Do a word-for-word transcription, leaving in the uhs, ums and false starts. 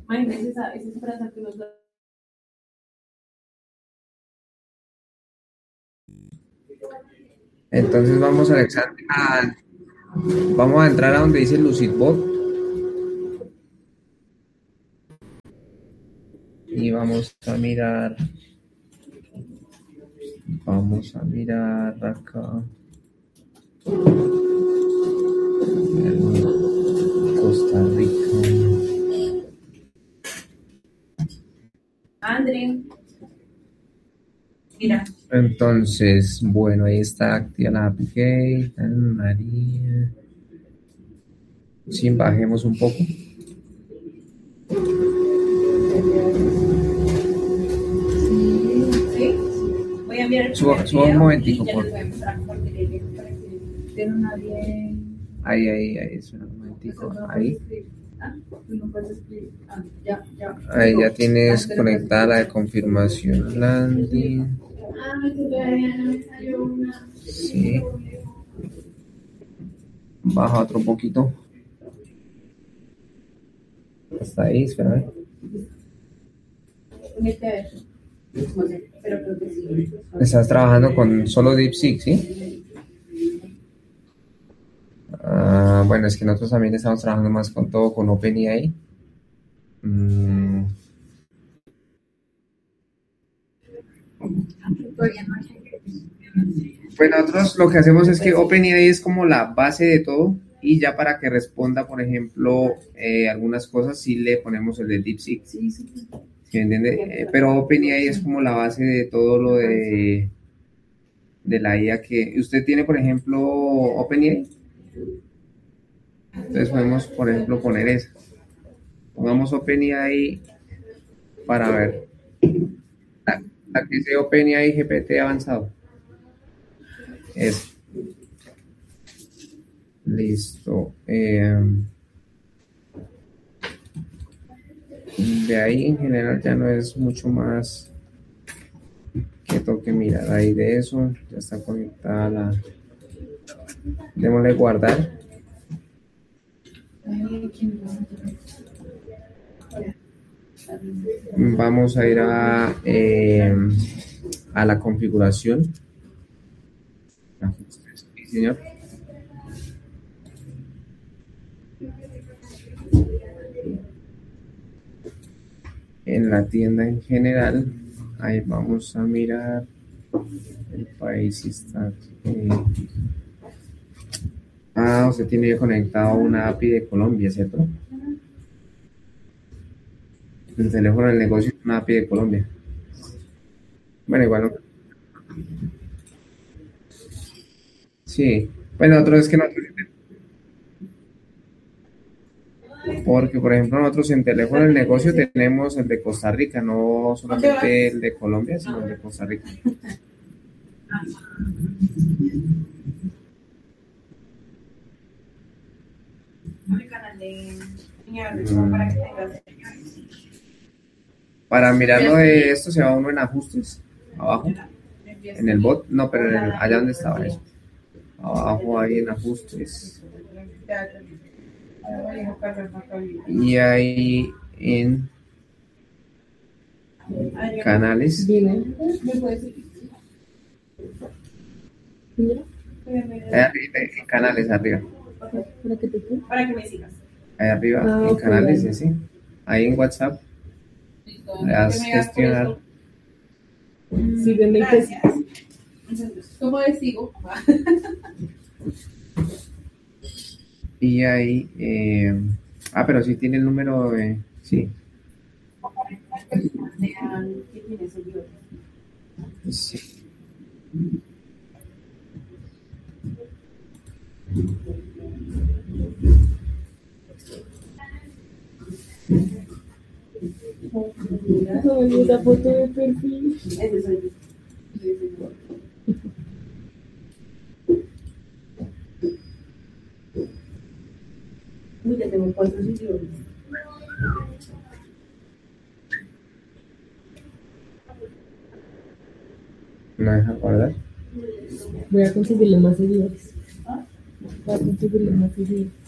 Imagínense esa, esa esperanza que nos da. Entonces vamos a, a- vamos a entrar a donde dice LucidBot y vamos a mirar, vamos a mirar acá. Costa Rica. André, mira. Entonces, bueno, ahí está activa la application, María. Sí, bajemos un poco. Sí, voy a enviar el Suba, primer suba un video momentico, y ya por les voy a mostrar por qué les digo para que pero nadie. ahí, ahí, ahí, espera un momentico, ahí. Ah, tú no puedes escribir. Ah, ya, ya. Ahí ya tienes Ah, pero no puedes conectada la de confirmación landing. Ah, todavía no me salió una. Sí. Baja otro poquito. Hasta ahí, espera. Mete a ver. No sé, pero creo que sí. Estás trabajando con solo DeepSeek, ¿sí? Ah, bueno, es que nosotros también estamos trabajando más con todo, con OpenAI. Mm, Todavía no. Pues nosotros lo que hacemos es que OpenAI es como la base de todo y ya para que responda, por ejemplo, eh, algunas cosas sí le ponemos el de DeepSeek. Sí, sí. ¿Sí me entiende? Eh, pero OpenAI es como la base de todo lo de, de la I A que usted tiene, por ejemplo, OpenAI. Entonces podemos, por ejemplo, poner eso. Pongamos OpenAI para ver. La, la que dice OpenAI G P T avanzado. Es listo. Eh, de ahí en general ya no es mucho más que toque mirar. Ahí de eso ya está conectada la. Démosle guardar. Vamos a ir a, eh, a la configuración. Sí, señor. En la tienda en general, ahí vamos a mirar el país si está. Eh, ah, usted tiene conectado una A P I de Colombia, ¿cierto? El teléfono del negocio es una A P I de Colombia. Bueno, igual no. Sí. Bueno, otro es que nosotros, porque por ejemplo nosotros en teléfono del negocio tenemos el de Costa Rica, no solamente el de Colombia, sino el de Costa Rica. Para mirarlo de esto se va uno en ajustes, abajo, en el bot, no, pero en el, allá donde estaba eso. Abajo ahí en ajustes. Y ahí en canales. Ahí arriba, en canales arriba. Para que me sigas. Ahí arriba, Ah, en ok, canales, vale. así. Ahí en WhatsApp, le das gestionar. Sígueme que sí. ¿Cómo les sigo? Y ahí, eh, ah, pero sí tiene el número de, sí. ¿Qué tiene seguidores? Sí. Ay, esa foto de perfil. Ese soy yo. Ese soy yo. Uy, ya tengo cuatro seguidores. ¿No deja guardar? Voy a conseguirle más seguidores. Voy a conseguirle más seguidores.